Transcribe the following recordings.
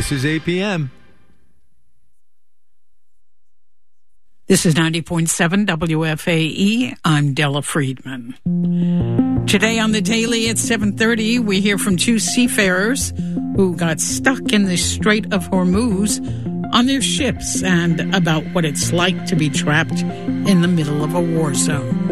This is APM. This is 90.7 WFAE. I'm Della Friedman. Today on the Daily at 7:30, we hear from two seafarers who got stuck in the Strait of Hormuz on their ships and about what it's like to be trapped in the middle of a war zone.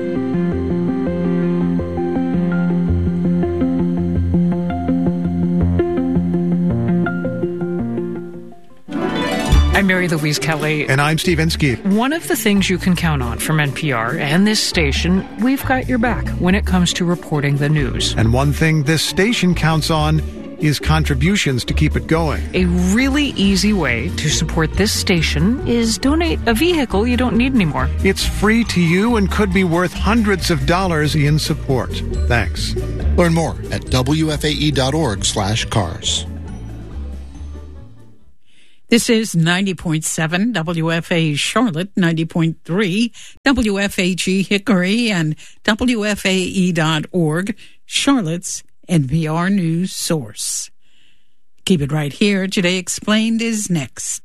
I'm Mary Louise Kelly. And I'm Steve Inskeep. One of the things you can count on from NPR and this station, we've got your back when it comes to reporting the news. And one thing this station counts on is contributions to keep it going. A really easy way to support this station is donate a vehicle you don't need anymore. It's free to you and could be worth hundreds of dollars in support. Thanks. Learn more at wfae.org/cars. This is 90.7 WFAE Charlotte, 90.3 WFAG Hickory, and WFAE.org, Charlotte's NPR news source. Keep it right here. Today Explained is next.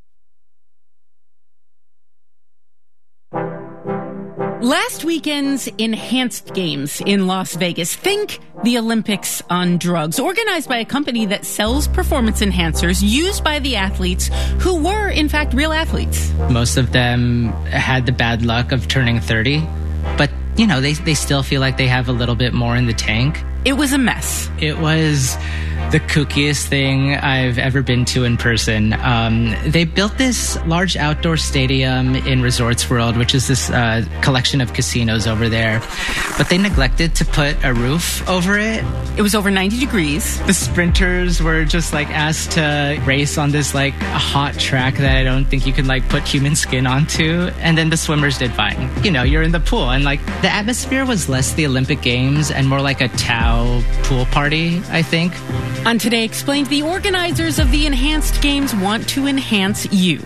Last weekend's Enhanced Games in Las Vegas. Think the Olympics on drugs, organized by a company that sells performance enhancers used by the athletes who were, in fact, real athletes. Most of them had the bad luck of turning 30, but, you know, they still feel like they have a little bit more in the tank. It was a mess. It was the kookiest thing I've ever been to in person. They built this large outdoor stadium in Resorts World, which is this collection of casinos over there. But they neglected to put a roof over it. It was over 90 degrees. The sprinters were just asked to race on this a hot track that I don't think you can put human skin onto. And then the swimmers did fine. You know, you're in the pool and the atmosphere was less the Olympic Games and more like a Tao pool party, I think. On Today Explained, the organizers of the Enhanced Games want to enhance you.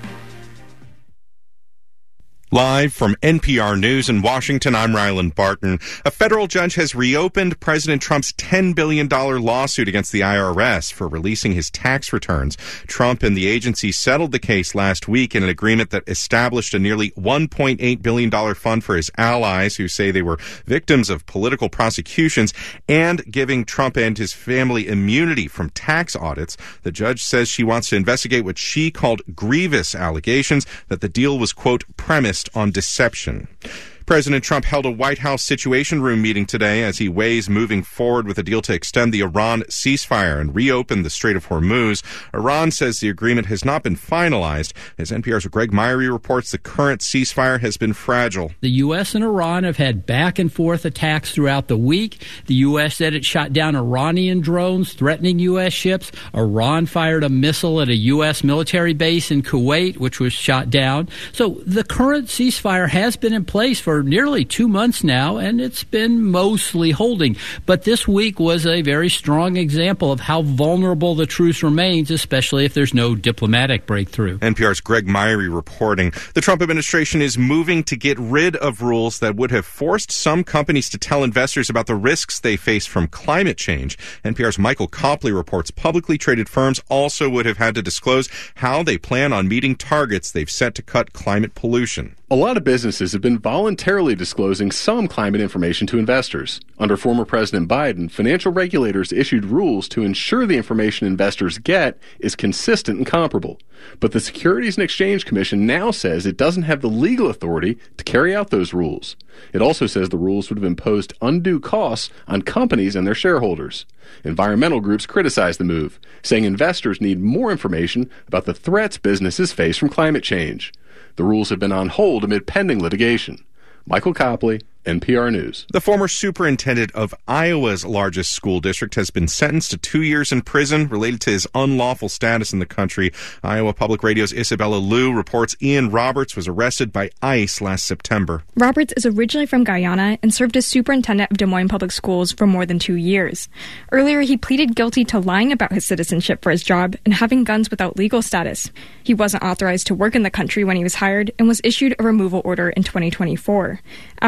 Live from NPR News in Washington, I'm Ryland Barton. A federal judge has reopened President Trump's $10 billion lawsuit against the IRS for releasing his tax returns. Trump and the agency settled the case last week in an agreement that established a nearly $1.8 billion fund for his allies who say they were victims of political prosecutions and giving Trump and his family immunity from tax audits. The judge says she wants to investigate what she called grievous allegations that the deal was, quote, premised on deception. President Trump held a White House Situation Room meeting today as he weighs moving forward with a deal to extend the Iran ceasefire and reopen the Strait of Hormuz. Iran says the agreement has not been finalized. As NPR's Greg Myrie reports, the current ceasefire has been fragile. The U.S. and Iran have had back and forth attacks throughout the week. The U.S. said it shot down Iranian drones threatening U.S. ships. Iran fired a missile at a U.S. military base in Kuwait, which was shot down. So the current ceasefire has been in place for nearly 2 months now, and it's been mostly holding. But this week was a very strong example of how vulnerable the truce remains, especially if there's no diplomatic breakthrough. NPR's Greg Myrie reporting. The Trump administration is moving to get rid of rules that would have forced some companies to tell investors about the risks they face from climate change. NPR's Michael Copley reports publicly traded firms also would have had to disclose how they plan on meeting targets they've set to cut climate pollution. A lot of businesses have been voluntarily disclosing some climate information to investors. Under former President Biden, financial regulators issued rules to ensure the information investors get is consistent and comparable. But the Securities and Exchange Commission now says it doesn't have the legal authority to carry out those rules. It also says the rules would have imposed undue costs on companies and their shareholders. Environmental groups criticize the move, saying investors need more information about the threats businesses face from climate change. The rules have been on hold amid pending litigation. Michael Copley, NPR News. The former superintendent of Iowa's largest school district has been sentenced to 2 years in prison related to his unlawful status in the country. Iowa Public Radio's Isabella Liu reports Ian Roberts was arrested by ICE last September. Roberts is originally from Guyana and served as superintendent of Des Moines Public Schools for more than 2 years. Earlier, he pleaded guilty to lying about his citizenship for his job and having guns without legal status. He wasn't authorized to work in the country when he was hired and was issued a removal order in 2024. After serving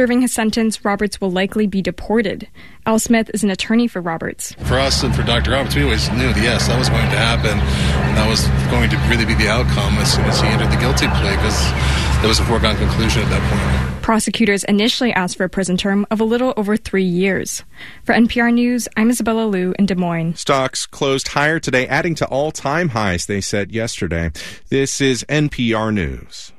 serving his sentence, Roberts will likely be deported. Al Smith is an attorney for Roberts. For us and for Dr. Roberts, we always knew that, yes, that was going to happen, and that was going to really be the outcome as soon as he entered the guilty plea, because there was a foregone conclusion at that point. Prosecutors initially asked for a prison term of a little over 3 years. For NPR News, I'm Isabella Liu in Des Moines. Stocks closed higher today, adding to all-time highs, they said yesterday. This is NPR News.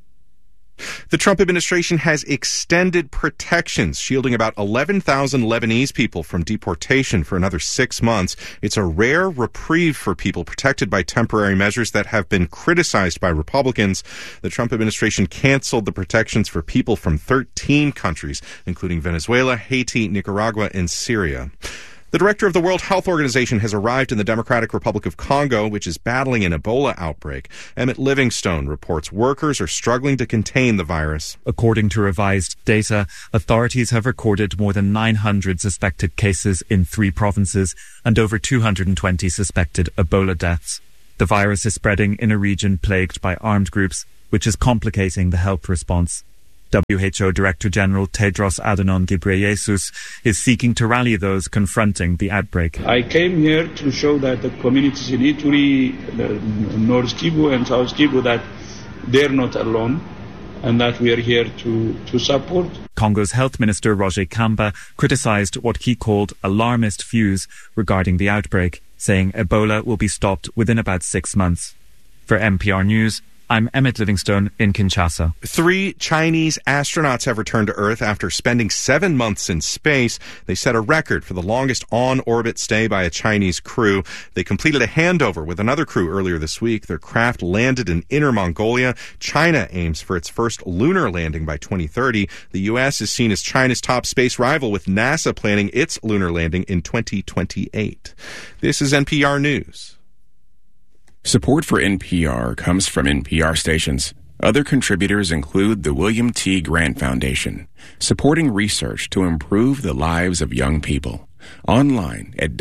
The Trump administration has extended protections, shielding about 11,000 Lebanese people from deportation for another 6 months. It's a rare reprieve for people protected by temporary measures that have been criticized by Republicans. The Trump administration canceled the protections for people from 13 countries, including Venezuela, Haiti, Nicaragua, and Syria. The director of the World Health Organization has arrived in the Democratic Republic of Congo, which is battling an Ebola outbreak. Emmett Livingstone reports workers are struggling to contain the virus. According to revised data, authorities have recorded more than 900 suspected cases in 3 provinces and over 220 suspected Ebola deaths. The virus is spreading in a region plagued by armed groups, which is complicating the health response. WHO Director General Tedros Adhanom Ghebreyesus is seeking to rally those confronting the outbreak. I came here to show that the communities in Ituri, North Kivu and South Kivu, that they're not alone and that we are here to support. Congo's Health Minister Roger Kamba criticized what he called alarmist views regarding the outbreak, saying Ebola will be stopped within about 6 months. For NPR News, I'm Emmett Livingstone in Kinshasa. 3 Chinese astronauts have returned to Earth after spending 7 months in space. They set a record for the longest on-orbit stay by a Chinese crew. They completed a handover with another crew earlier this week. Their craft landed in Inner Mongolia. China aims for its first lunar landing by 2030. The U.S. is seen as China's top space rival, with NASA planning its lunar landing in 2028. This is NPR News. Support for NPR comes from NPR stations. Other contributors include the William T. Grant Foundation, supporting research to improve the lives of young people. Online at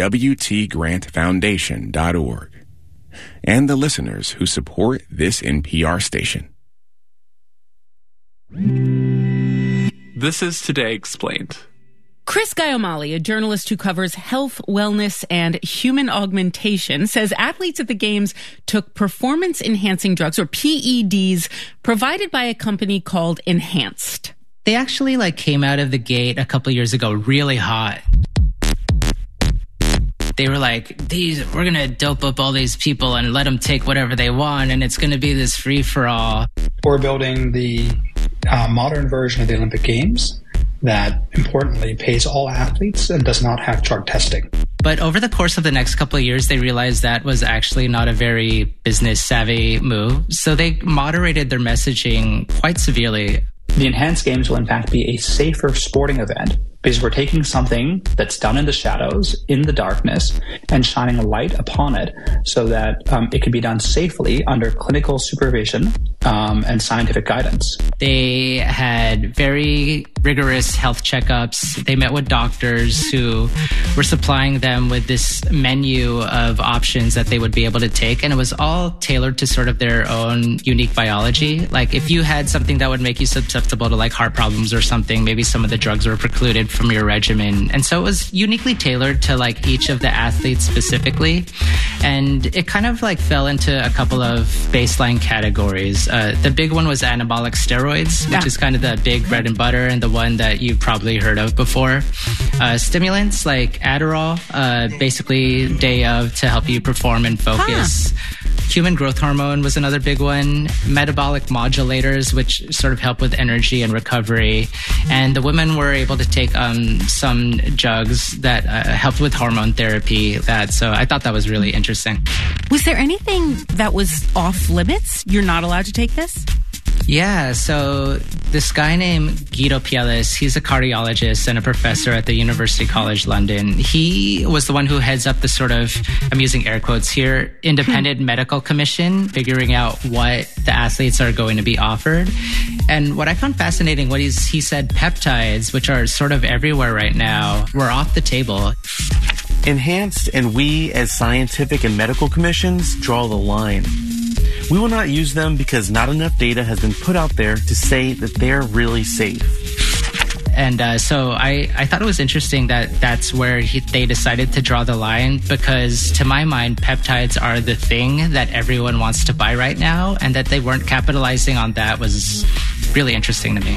wtgrantfoundation.org. And the listeners who support this NPR station. This is Today Explained. Chris Gaiomali, a journalist who covers health, wellness, and human augmentation, says athletes at the Games took performance-enhancing drugs, or PEDs, provided by a company called Enhanced. They actually came out of the gate a couple years ago really hot. They were like, we're going to dope up all these people and let them take whatever they want, and it's going to be this free-for-all. We're building the modern version of the Olympic Games that, importantly, pays all athletes and does not have drug testing. But over the course of the next couple of years, they realized that was actually not a very business-savvy move, so they moderated their messaging quite severely. The Enhanced Games will, in fact, be a safer sporting event because we're taking something that's done in the shadows, in the darkness, and shining a light upon it so that it can be done safely under clinical supervision and scientific guidance. They had very rigorous health checkups. They met with doctors who were supplying them with this menu of options that they would be able to take, and it was all tailored to sort of their own unique biology. Like if you had something that would make you susceptible to heart problems or something, maybe some of the drugs were precluded from your regimen. And so it was uniquely tailored to each of the athletes specifically. And it kind of fell into a couple of baseline categories. The big one was anabolic steroids, which is kind of the big bread and butter and the one that you've probably heard of before. Stimulants like Adderall, basically day of to help you perform and focus. Human growth hormone was another big one. Metabolic modulators, which sort of help with energy and recovery. And the women were able to take some drugs that helped with hormone therapy. So I thought that was really interesting. Was there anything that was off limits? You're not allowed to take this? Yeah, so this guy named Guido Pielis, he's a cardiologist and a professor at the University College London. He was the one who heads up the sort of, I'm using air quotes here, independent medical commission, figuring out what the athletes are going to be offered. And what I found fascinating, he said peptides, which are sort of everywhere right now, were off the table. Enhanced and we as scientific and medical commissions draw the line. We will not use them because not enough data has been put out there to say that they're really safe. And so I thought it was interesting that that's where they decided to draw the line, because to my mind, peptides are the thing that everyone wants to buy right now, and that they weren't capitalizing on that was really interesting to me.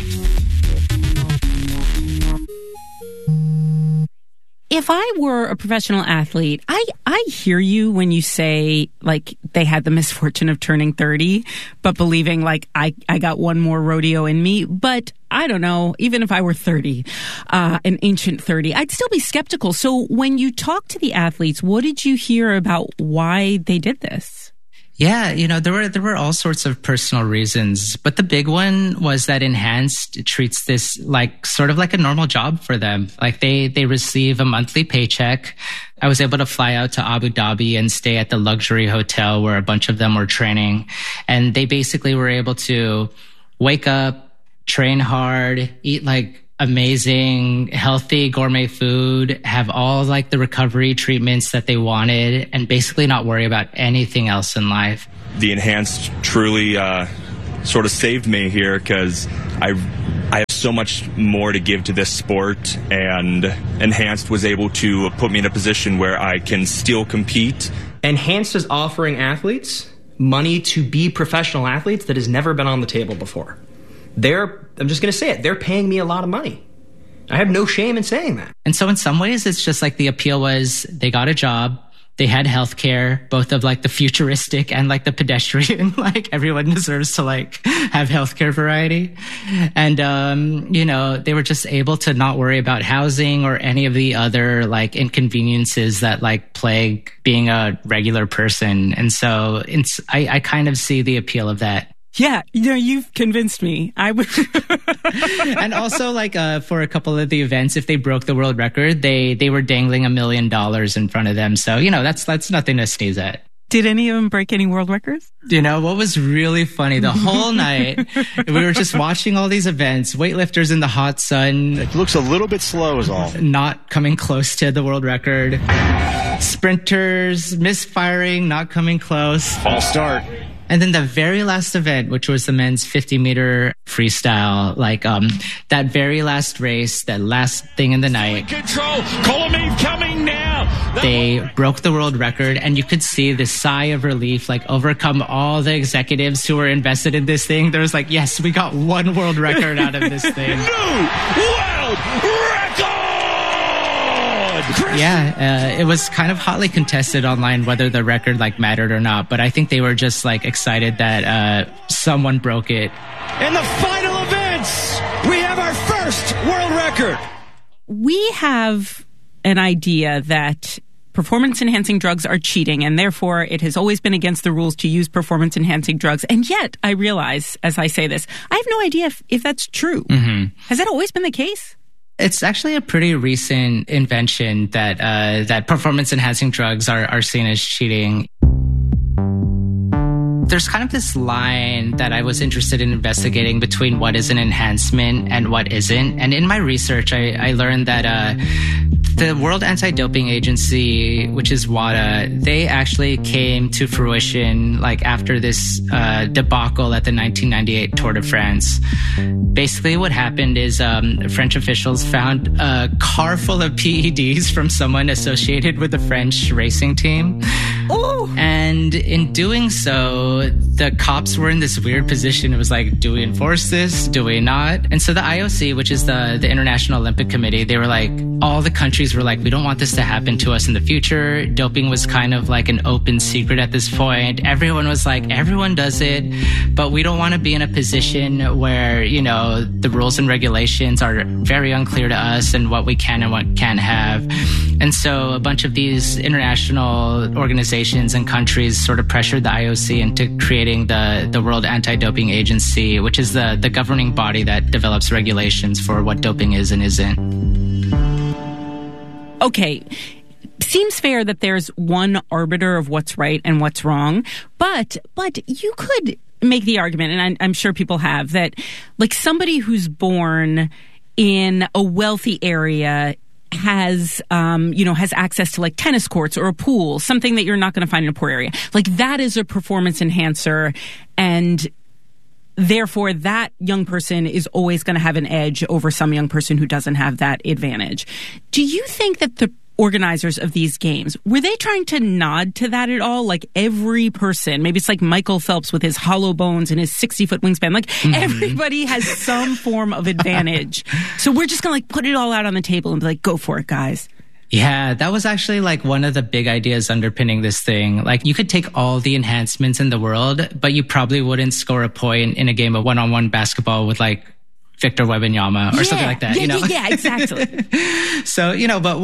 If I were a professional athlete, I hear you when you say, like, they had the misfortune of turning 30, but believing, like, I got one more rodeo in me. But I don't know, even if I were 30, an ancient 30, I'd still be skeptical. So when you talk to the athletes, what did you hear about why they did this? Yeah, there were all sorts of personal reasons, but the big one was that Enhanced treats this like sort of like a normal job for them. Like they receive a monthly paycheck. I was able to fly out to Abu Dhabi and stay at the luxury hotel where a bunch of them were training, and they basically were able to wake up, train hard, eat like amazing, healthy gourmet food, have all like the recovery treatments that they wanted, and basically not worry about anything else in life. The Enhanced truly sort of saved me here, because I have so much more to give to this sport, and Enhanced was able to put me in a position where I can still compete. Enhanced is offering athletes money to be professional athletes that has never been on the table before. I'm just going to say it, they're paying me a lot of money. I have no shame in saying that. And so in some ways, it's just like the appeal was they got a job, they had healthcare, both of like the futuristic and like the pedestrian, like everyone deserves to like have healthcare variety. And, they were just able to not worry about housing or any of the other like inconveniences that like plague being a regular person. And so I kind of see the appeal of that. Yeah, you've convinced me. I would. And also, like, for a couple of the events, if they broke the world record, they were dangling $1 million in front of them. So, that's nothing to sneeze at. Did any of them break any world records? What was really funny, the whole night, we were just watching all these events, weightlifters in the hot sun. It looks a little bit slow is all. Not coming close to the world record. Sprinters misfiring, not coming close. False start. And then the very last event, which was the men's 50-meter freestyle, that very last race, that last thing in the night. Control, Colomine coming now. They broke the world record, and you could see the sigh of relief, like, overcome all the executives who were invested in this thing. There was like, yes, we got one world record out of this thing. New world record! Yeah, it was kind of hotly contested online whether the record mattered or not, but I think they were just excited that someone broke it. In the final events, we have our first world record. We have an idea that performance-enhancing drugs are cheating, and therefore it has always been against the rules to use performance-enhancing drugs. And yet, I realize, as I say this, I have no idea if that's true. Mm-hmm. Has that always been the case? It's actually a pretty recent invention that performance-enhancing drugs are seen as cheating. There's kind of this line that I was interested in investigating between what is an enhancement and what isn't. And in my research, I learned that the World Anti-Doping Agency, which is WADA, they actually came to fruition after this debacle at the 1998 Tour de France. Basically, what happened is French officials found a car full of PEDs from someone associated with the French racing team. Oh! And in doing so, the cops were in this weird position. It was like, do we enforce this? Do we not? And so the IOC, which is the International Olympic Committee, they were like, all the countries were like, we don't want this to happen to us in the future. Doping was kind of like an open secret at this point. Everyone was like, everyone does it, but we don't want to be in a position where, the rules and regulations are very unclear to us and what we can and what can't have. And so a bunch of these international organizations and countries sort of pressured the IOC into creating the World Anti-Doping Agency, which is the governing body that develops regulations for what doping is and isn't. Okay. Seems fair that there's one arbiter of what's right and what's wrong, but you could make the argument, and I'm sure people have, that somebody who's born in a wealthy area has access to tennis courts or a pool, something that you're not going to find in a poor area. That is a performance enhancer, and therefore, that young person is always going to have an edge over some young person who doesn't have that advantage. Do you think that the organizers of these games, were they trying to nod to that at all? Like every person, maybe it's like Michael Phelps with his hollow bones and his 60-foot wingspan. Like everybody has some form of advantage. So we're just going to like put it all out on the table and be like, go for it, guys. Yeah, that was actually like one of the big ideas underpinning this thing. Like you could take all the enhancements in the world, but you probably wouldn't score a point in a game of one-on-one basketball with like Victor Wembanyama or something like that. Yeah, exactly. So, but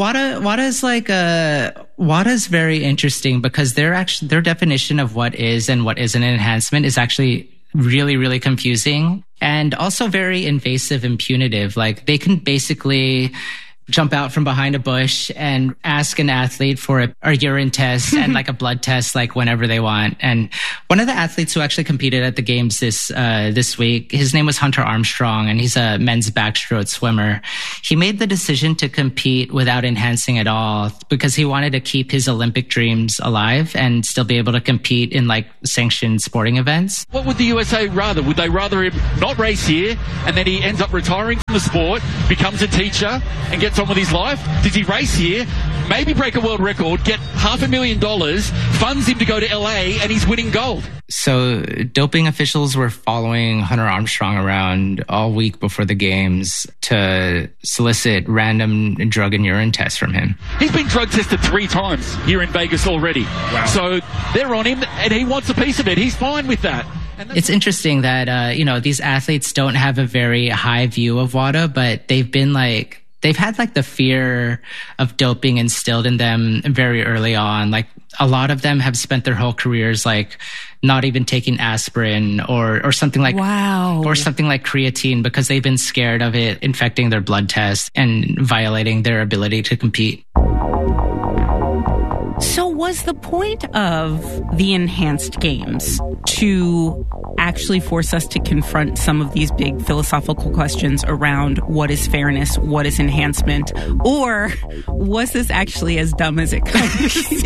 WADA's very interesting because their definition of what is and what isn't an enhancement is actually really, really confusing and also very invasive and punitive. Like they can basically jump out from behind a bush and ask an athlete for a urine test and like a blood test, like whenever they want. And one of the athletes who actually competed at the games this week, his name was Hunter Armstrong, and he's a men's backstroke swimmer. He made the decision to compete without enhancing at all because he wanted to keep his Olympic dreams alive and still be able to compete in like sanctioned sporting events. What would the USA rather? Would they rather him not race here and then he ends up retiring from the sport, becomes a teacher and gets on with his life? Does he race here, maybe break a world record, get $500,000, funds him to go to LA, and he's winning gold? So doping officials were following Hunter Armstrong around all week before the games to solicit random drug and urine tests from him. He's been drug tested 3 times here in Vegas already. Wow. So they're on him and he wants a piece of it. He's fine with that. It's interesting that, these athletes don't have a very high view of WADA, but they've had like the fear of doping instilled in them very early on. Like a lot of them have spent their whole careers like not even taking aspirin or something like or something like creatine because they've been scared of it infecting their blood tests and violating their ability to compete. So was the point of the enhanced games to actually force us to confront some of these big philosophical questions around what is fairness, what is enhancement, or was this actually as dumb as it comes?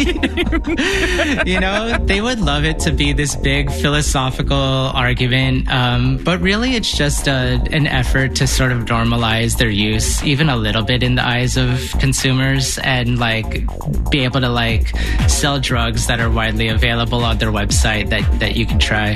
They would love it to be this big philosophical argument, but really it's just an effort to sort of normalize their use even a little bit in the eyes of consumers and like be able to like sell drugs that are widely available on their website that you can try.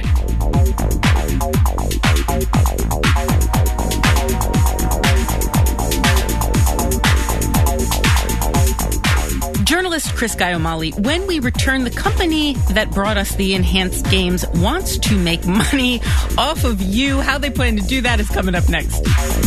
Journalist Chris Guy-O'Malley, when we return, the company that brought us the enhanced games wants to make money off of you. How they plan to do that is coming up next.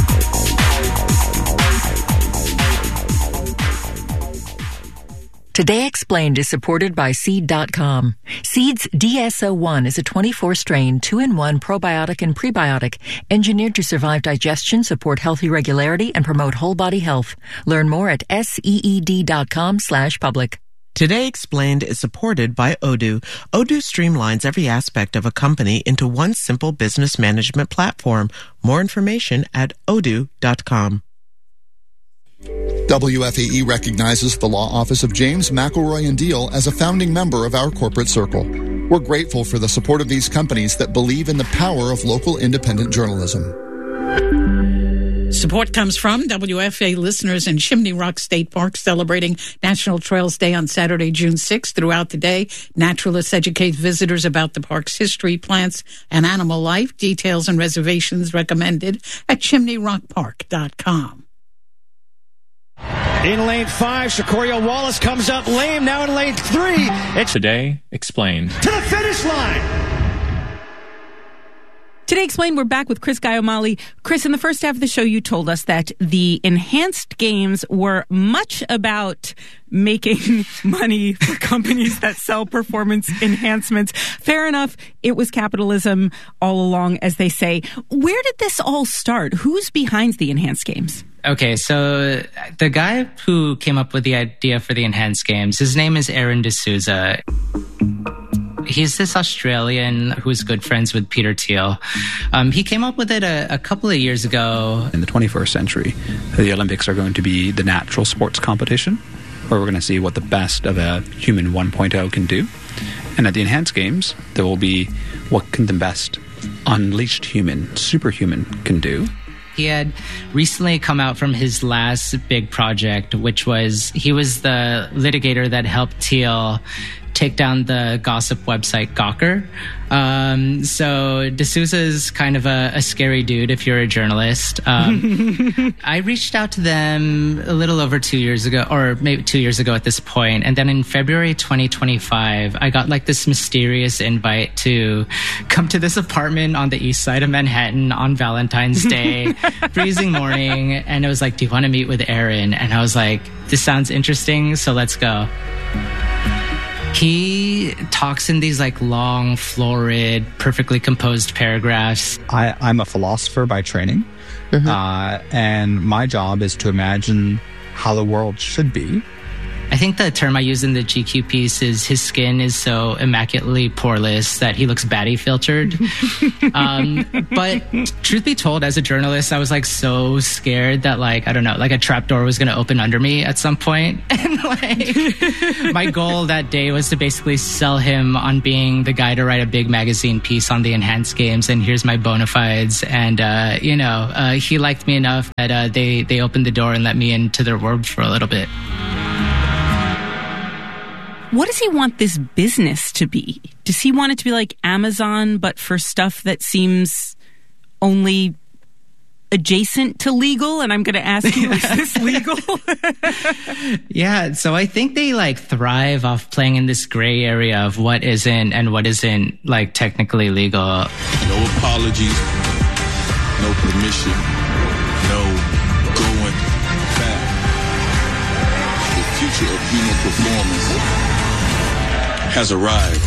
Today Explained is supported by Seed.com. Seed's DSO1 is a 24-strain, 2-in-1 probiotic and prebiotic engineered to survive digestion, support healthy regularity, and promote whole body health. Learn more at seed.com/public. Today Explained is supported by Odoo. Odoo streamlines every aspect of a company into one simple business management platform. More information at odoo.com. WFAE recognizes the Law Office of James, McElroy & Deal as a founding member of our corporate circle. We're grateful for the support of these companies that believe in the power of local independent journalism. Support comes from WFA listeners in Chimney Rock State Park, celebrating National Trails Day on Saturday, June 6th. Throughout the day, naturalists educate visitors about the park's history, plants, and animal life. Details and reservations recommended at chimneyrockpark.com. In lane 5, Shakoria Wallace comes up lame. Now in lane 3, it's Today Explained. to the finish line. Today Explained, we're back with Chris Guy-O'Malley. Chris, in the first half of the show, you told us that the enhanced games were much about making money for companies that sell performance enhancements. Fair enough. It was capitalism all along, as they say. Where did this all start? Who's behind the enhanced games? Okay, so the guy who came up with the idea for the enhanced games, his name is Aaron D'Souza. He's this Australian who's good friends with Peter Thiel. He came up with it a couple of years ago. In the 21st century, the Olympics are going to be the natural sports competition, where we're going to see what the best of a human 1.0 can do. And at the enhanced games, there will be what can the best unleashed human, superhuman can do. He had recently come out from his last big project, which was he was the litigator that helped Thiel take down the gossip website Gawker. So D'Souza is kind of a scary dude if you're a journalist. I reached out to them a little over 2 years ago, or maybe 2 years ago at this point. And then in February 2025, I got like this mysterious invite to come to this apartment on the east side of Manhattan on Valentine's Day, freezing morning. And it was like, do you want to meet with Aaron? And I was like, this sounds interesting, so let's go. He talks in these like long, florid, perfectly composed paragraphs. I'm a philosopher by training, and my job is to imagine how the world should be. I think the term I use in the GQ piece is his skin is so immaculately poreless that he looks baddie filtered. But truth be told, as a journalist, I was like so scared that like, I don't know, like a trapdoor was going to open under me at some point. And like my goal that day was to basically sell him on being the guy to write a big magazine piece on the enhanced games. And here's my bona fides. And, he liked me enough that they opened the door and let me into their world for a little bit. What does he want this business to be? Does he want it to be like Amazon, but for stuff that seems only adjacent to legal? And I'm going to ask you, is this legal? Yeah, so I think they like thrive off playing in this gray area of what isn't and what isn't like technically legal. No apologies, no permission, no going back. The future of human performance has arrived.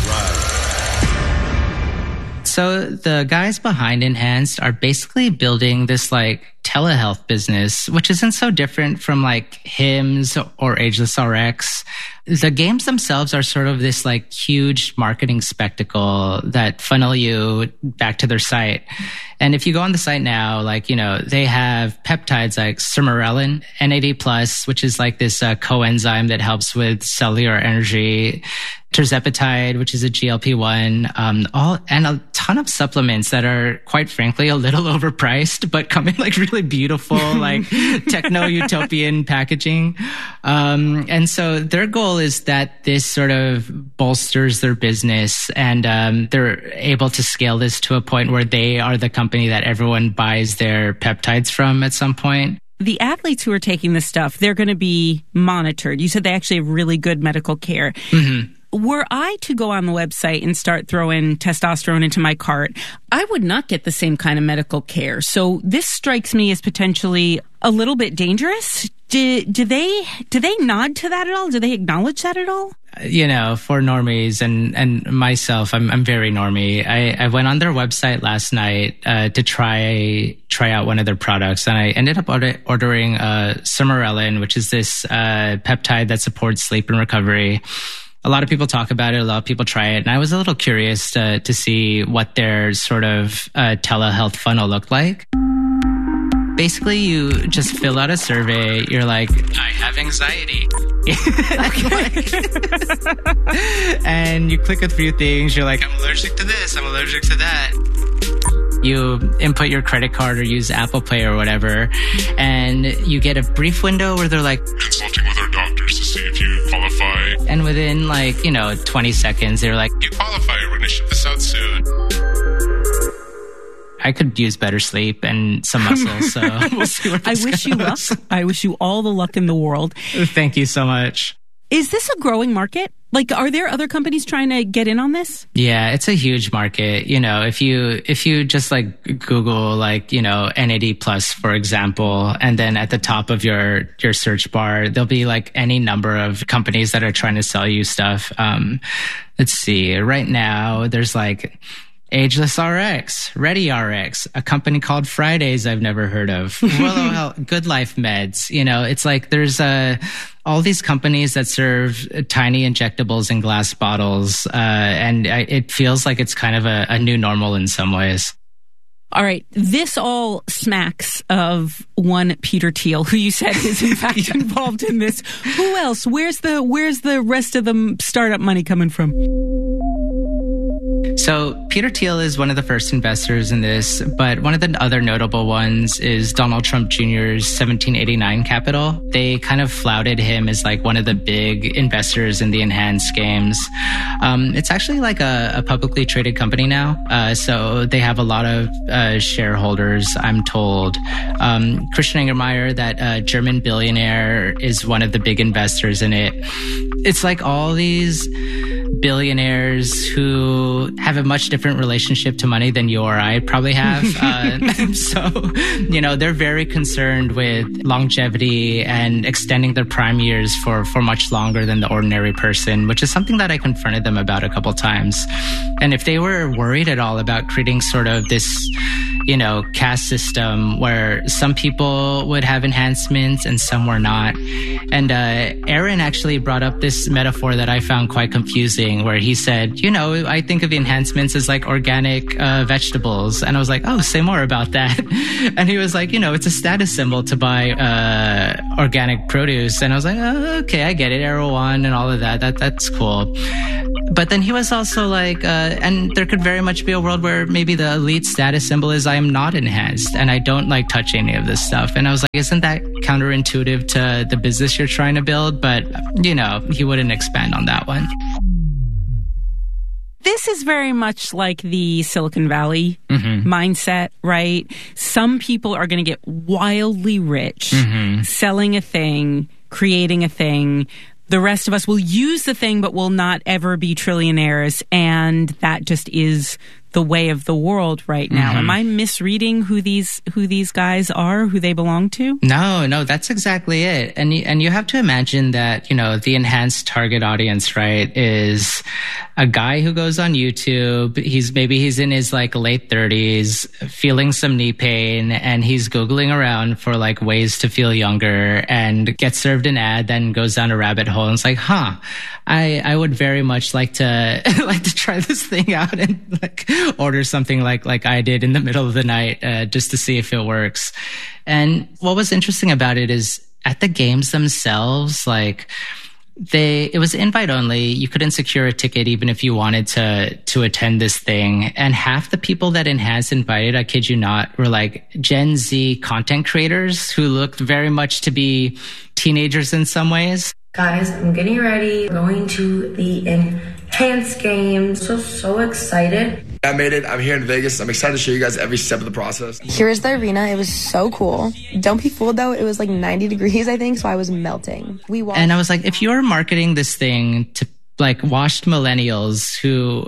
So the guys behind Enhanced are basically building this like telehealth business, which isn't so different from like Hims or Ageless RX. The games themselves are sort of this like huge marketing spectacle that funnel you back to their site. And if you go on the site now, like, you know, they have peptides like sermorelin, NAD+, which is like this coenzyme that helps with cellular energy, tirzepatide, which is a GLP-1, and a ton of supplements that are, quite frankly, a little overpriced, but come in like really beautiful, like techno-utopian packaging. And so their goal is that this sort of bolsters their business, and they're able to scale this to a point where they are the company that everyone buys their peptides from at some point. The athletes who are taking this stuff, they're going to be monitored. You said they actually have really good medical care. Mm-hmm. Were I to go on the website and start throwing testosterone into my cart, I would not get the same kind of medical care. So this strikes me as potentially a little bit dangerous. Do they nod to that at all? Do they acknowledge that at all? You know, for normies and myself, I'm very normie. I went on their website last night to try out one of their products, and I ended up ordering sermorelin, which is this peptide that supports sleep and recovery. A lot of people talk about it. A lot of people try it. And I was a little curious to see what their sort of telehealth funnel looked like. Basically, you just fill out a survey. You're like, I have anxiety. And you click a few things. You're like, I'm allergic to this. I'm allergic to that. You input your credit card or use Apple Pay or whatever, and you get a brief window where they're like, consulting with our doctors to see if you qualify. And within 20 seconds, they're like, you qualify. We're going to ship this out soon. I could use better sleep and some muscle, so we'll see where this wish you luck. I wish you all the luck in the world. Thank you so much. Is this a growing market? Like, are there other companies trying to get in on this? Yeah, it's a huge market. You know, if you just like Google NAD+, for example, and then at the top of your search bar, there'll be like any number of companies that are trying to sell you stuff. Let's see. Right now, there's like Ageless RX, Ready RX, a company called Fridays I've never heard of, Willow Health, Good Life Meds. You know, it's like there's all these companies that serve tiny injectables in glass bottles, and it feels like it's kind of a new normal in some ways. All right, this all smacks of one Peter Thiel, who you said is in fact involved in this. Who else? Where's the rest of the startup money coming from? So Peter Thiel is one of the first investors in this, but one of the other notable ones is Donald Trump Jr.'s 1789 Capital. They kind of flouted him as like one of the big investors in the Enhanced Games. It's actually like a publicly traded company now. So they have a lot of shareholders, I'm told. Christian Engermeyer, that German billionaire, is one of the big investors in it. It's like all these billionaires who have a much different relationship to money than you or I probably have. So, they're very concerned with longevity and extending their prime years for much longer than the ordinary person, which is something that I confronted them about a couple times. And if they were worried at all about creating sort of this, caste system where some people would have enhancements and some were not. And Aaron actually brought up this metaphor that I found quite confusing, where he said, I think of the enhancements as like organic vegetables. And I was like, oh, say more about that. And he was like, it's a status symbol to buy organic produce. And I was like, oh, okay, I get it, Erewhon and all of that. That's cool. But then he was also like, and there could very much be a world where maybe the elite status symbol is I am not enhanced and I don't like touch any of this stuff. And I was like, isn't that counterintuitive to the business you're trying to build? But, he wouldn't expand on that one. This is very much like the Silicon Valley mindset, right? Some people are going to get wildly rich selling a thing, creating a thing. The rest of us will use the thing, but will not ever be trillionaires. And that just is the way of the world right now. Am I misreading who these guys are, who they belong to? No, that's exactly it. And you have to imagine that, the enhanced target audience, right, is a guy who goes on YouTube. He's in his like late 30s, feeling some knee pain, and he's Googling around for like ways to feel younger and gets served an ad, then goes down a rabbit hole and it's like, I would very much like to try this thing out and like order something like I did in the middle of the night just to see if it works. And what was interesting about it is at the games themselves, like it was invite only. You couldn't secure a ticket even if you wanted to attend this thing. And half the people that Enhanced invited, I kid you not, were like Gen Z content creators who looked very much to be teenagers in some ways. Guys, I'm getting ready, going to the Enhanced Games. So excited. I made it. I'm here in Vegas. I'm excited to show you guys every step of the process. Here's the arena. It was so cool. Don't be fooled though. It was like 90 degrees, I think, so I was melting. And I was like, if you're marketing this thing to like washed millennials who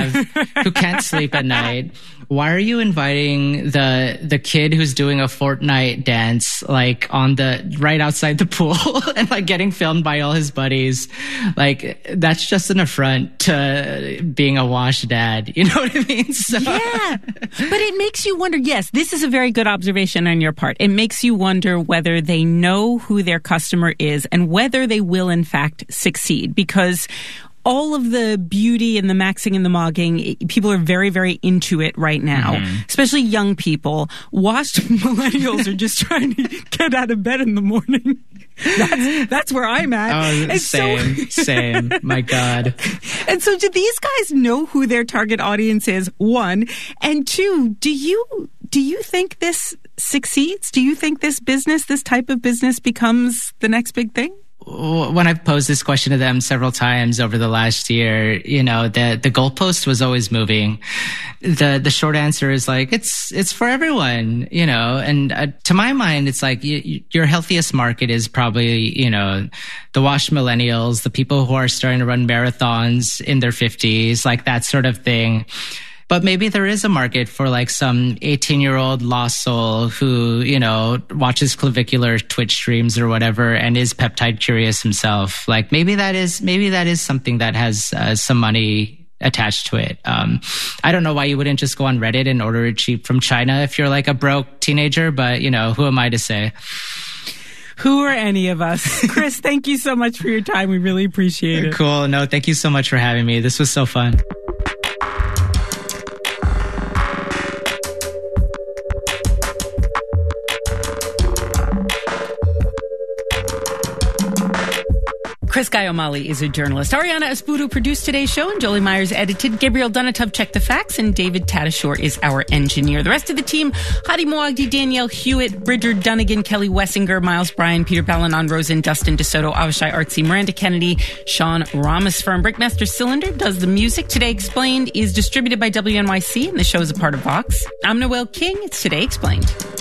can't sleep at night, why are you inviting the kid who's doing a Fortnite dance like on the right outside the pool and like getting filmed by all his buddies? Like that's just an affront to being a washed dad. You know what I mean? So. Yeah, but it makes you wonder. Yes, this is a very good observation on your part. It makes you wonder whether they know who their customer is and whether they will in fact succeed, because all of the beauty and the maxing and the mogging, people are very, very into it right now, especially young people. Washed millennials are just trying to get out of bed in the morning. That's where I'm at. Oh, and same. My God. And so do these guys know who their target audience is, one? And two, do you think this succeeds? Do you think this type of business becomes the next big thing? When I've posed this question to them several times over the last year, the goalpost was always moving. The short answer is like, it's for everyone, and to my mind, it's like your healthiest market is probably, the washed millennials, the people who are starting to run marathons in their 50s, like that sort of thing. But maybe there is a market for like some 18-year-old lost soul who, watches clavicular Twitch streams or whatever and is peptide curious himself. Like maybe that is something that has some money attached to it. I don't know why you wouldn't just go on Reddit and order it cheap from China if you're like a broke teenager, but who am I to say? Who are any of us? Chris, thank you so much for your time. We really appreciate it. Cool. No, thank you so much for having me. This was so fun. Chris Guy-O'Malley is a journalist. Ariana Espuru produced today's show, and Jolie Myers edited. Gabriel Donatov checked the facts, and David Tadashore is our engineer. The rest of the team, Hadi Moagdi, Danielle Hewitt, Bridger Dunnigan, Kelly Wessinger, Miles Bryan, Peter Balanon, Rosen, Dustin DeSoto, Avishai Artsy, Miranda Kennedy, Sean Ramasfirm. Brickmaster Cylinder does the music. Today Explained is distributed by WNYC, and the show is a part of Vox. I'm Noelle King. It's Today Explained.